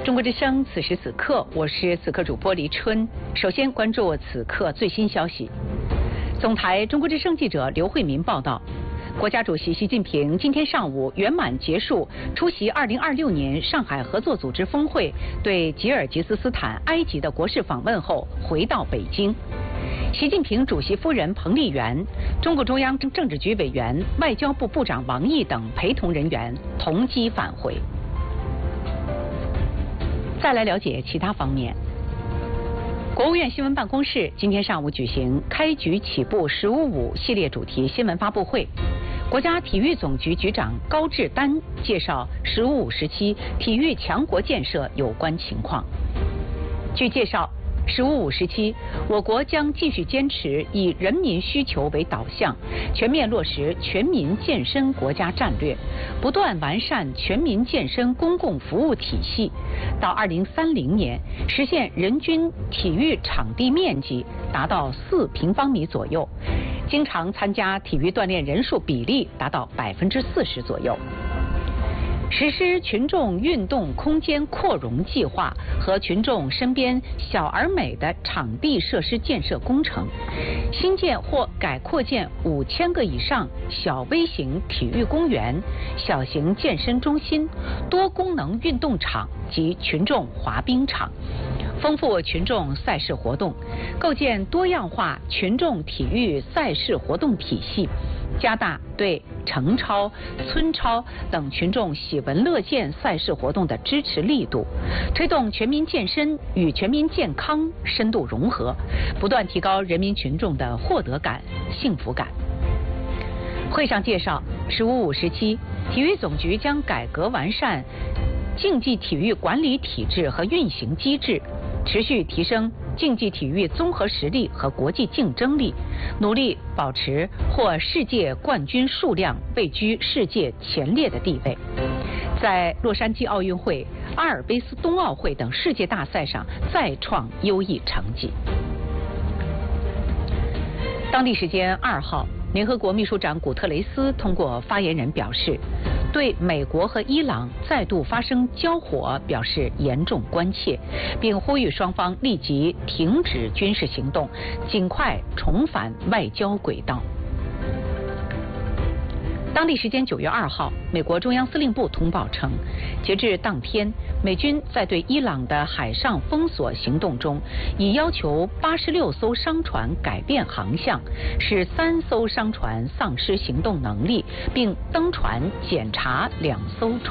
中国之声，此时此刻，我是此刻主播黎春。首先关注此刻最新消息。总台中国之声记者刘慧民报道，国家主席习近平今天上午圆满结束出席2026年上海合作组织峰会对吉尔吉斯斯坦、埃及的国事访问后，回到北京。习近平主席夫人彭丽媛、中共中央政治局委员、外交部部长王毅等陪同人员同机返回。再来了解其他方面。国务院新闻办公室今天上午举行开局起步“15.5”系列主题新闻发布会，国家体育总局局长高志丹介绍“15.5”时期体育强国建设有关情况。据介绍，“15.5”时期，我国将继续坚持以人民需求为导向，全面落实全民健身国家战略，不断完善全民健身公共服务体系，到2030年实现人均体育场地面积达到4平方米左右，经常参加体育锻炼人数比例达到40%左右。实施群众运动空间扩容计划和群众身边小而美的场地设施建设工程，新建或改扩建5000个以上小微型体育公园、小型健身中心、多功能运动场及群众滑冰场，丰富群众赛事活动，构建多样化群众体育赛事活动体系，加大对城超、村超等群众喜闻乐见赛事活动的支持力度，推动全民健身与全民健康深度融合，不断提高人民群众的获得感、幸福感。会上介绍，“15.5”时期，体育总局将改革完善竞技体育管理体制和运行机制，持续提升竞技体育综合实力和国际竞争力，努力保持获世界冠军数量位居世界前列的地位，在洛杉矶奥运会、阿尔卑斯冬奥会等世界大赛上再创优异成绩。当地时间2号，联合国秘书长古特雷斯通过发言人表示，对美国和伊朗再度发生交火表示严重关切，并呼吁双方立即停止军事行动，尽快重返外交轨道。当地时间9月2号，美国中央司令部通报称，截至当天，美军在对伊朗的海上封锁行动中，已要求86艘商船改变航向，使3艘商船丧失行动能力，并登船检查2艘船。